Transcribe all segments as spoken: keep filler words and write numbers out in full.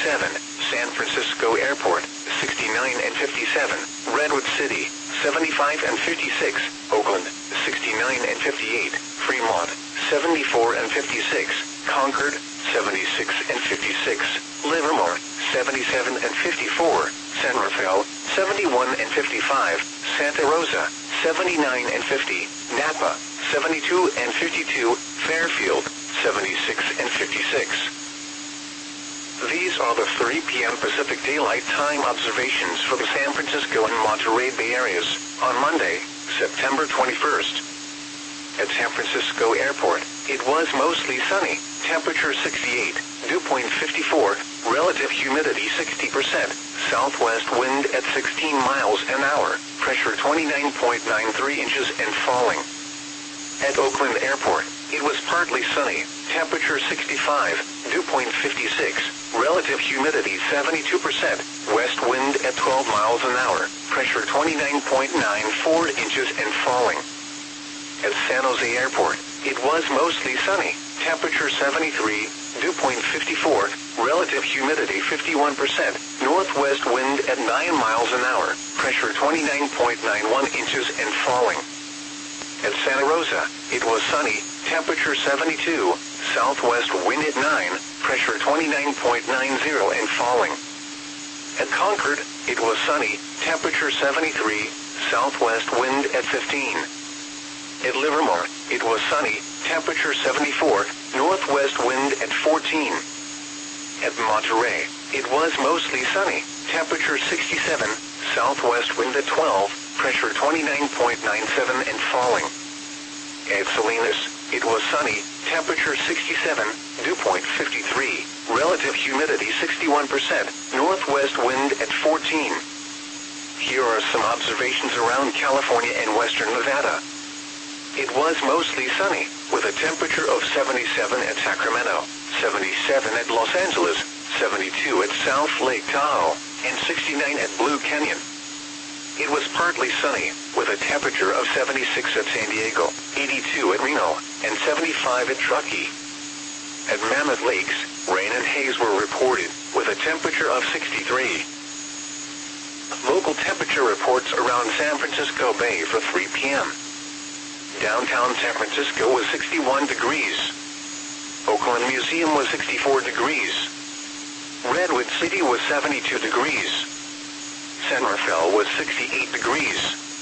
fifty-seven, San Francisco Airport, sixty-nine and fifty-seven, Redwood City, seventy-five and fifty-six, Oakland, sixty-nine and fifty-eight, Fremont, seventy-four and fifty-six, Concord, seventy-six and fifty-six, Livermore, seventy-seven and fifty-four, San Rafael, seventy-one and fifty-five, Santa Rosa, seventy-nine and fifty, Napa, seventy-two and fifty-two, Fairfield, seventy-six and fifty-six. These are the three p m Pacific Daylight Time observations for the San Francisco and Monterey Bay areas on Monday, September twenty-first. At San Francisco Airport, it was mostly sunny, temperature sixty-eight, dew point fifty-four, relative humidity sixty percent, southwest wind at sixteen miles an hour, pressure twenty-nine point nine three inches and falling. At Oakland Airport, it was partly sunny, temperature sixty-five, dew point fifty-six, relative humidity seventy-two percent, west wind at twelve miles an hour, pressure twenty-nine point nine four inches and falling. At San Jose Airport, it was mostly sunny, temperature seventy-three, dew point fifty-four, relative humidity fifty-one percent, northwest wind at nine miles an hour, pressure twenty-nine point nine one inches and falling. At Santa Rosa, it was sunny, temperature seventy-two, southwest wind at nine, pressure twenty-nine point nine zero and falling. At Concord, it was sunny, temperature seventy-three, southwest wind at fifteen. At Livermore, it was sunny, temperature seventy-four, northwest wind at fourteen. At Monterey, it was mostly sunny, temperature sixty-seven, southwest wind at twelve, pressure twenty-nine point nine seven and falling. At Salinas, it was sunny, temperature sixty-seven, dew point fifty-three, relative humidity sixty-one percent, northwest wind at fourteen. Here are some observations around California and western Nevada. It was mostly sunny, with a temperature of seventy-seven at Sacramento, seventy-seven at Los Angeles, seventy-two at South Lake Tahoe, and sixty-nine at Blue Canyon. It was partly sunny, with a temperature of seventy-six at San Diego, eighty-two at Reno, and seventy-five at Truckee. At Mammoth Lakes, rain and haze were reported, with a temperature of sixty-three. Local temperature reports around San Francisco Bay for three p m Downtown San Francisco was sixty-one degrees. Oakland Museum was sixty-four degrees. Redwood City was seventy-two degrees. San Rafael was sixty-eight degrees.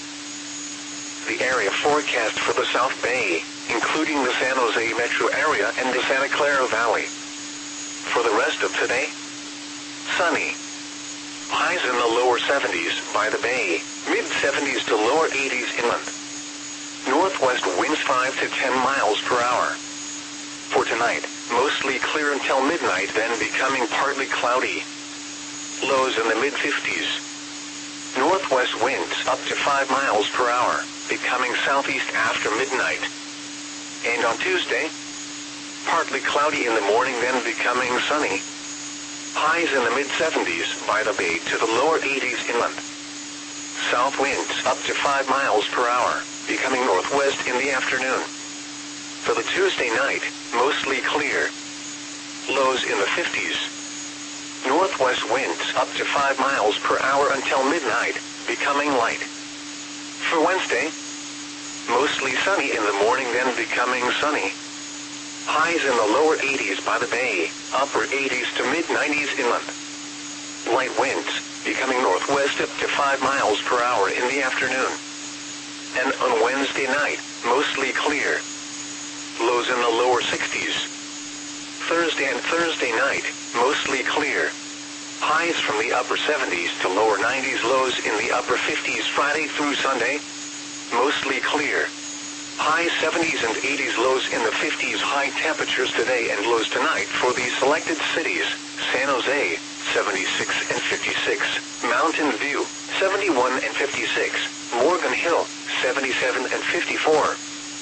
The area forecast for the South Bay, including the San Jose metro area and the Santa Clara Valley. For the rest of today, sunny. Highs in the lower seventies by the Bay, mid-seventies to lower eighties inland. Northwest winds five to ten miles per hour. For tonight, mostly clear until midnight, then becoming partly cloudy. Lows in the mid-fifties. Northwest winds up to five miles per hour, becoming southeast after midnight. And on Tuesday, partly cloudy in the morning, then becoming sunny. Highs in the mid-seventies by the Bay to the lower eighties inland. South winds up to five miles per hour, becoming northwest in the afternoon. For the Tuesday night, mostly clear. Lows in the fifties. Northwest winds up to five miles per hour until midnight, becoming light. For Wednesday, mostly sunny in the morning, then becoming sunny. Highs in the lower eighties by the Bay, upper eighties to mid-nineties inland. Light winds, becoming northwest up to five miles per hour in the afternoon. And on Wednesday night, mostly clear. Lows in the lower sixties. Thursday and Thursday night, mostly clear. Highs from the upper seventies to lower nineties, lows in the upper fifties Friday through Sunday. Mostly clear. High seventies and eighties, lows in the fifties. High temperatures today and lows tonight for these selected cities: San Jose, seventy-six and fifty-six, Mountain View, seventy-one and fifty-six, Morgan Hill, seventy-seven and fifty-four.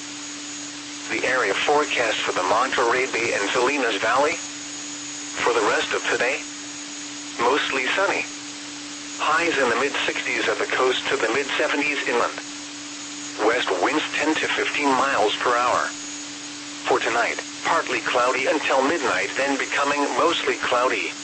The area forecast for the Monterey Bay and Salinas Valley. For the rest of today, mostly sunny. Highs in the mid-sixties at the coast to the mid-seventies inland. West winds ten to fifteen miles per hour. For tonight, partly cloudy until midnight, then becoming mostly cloudy.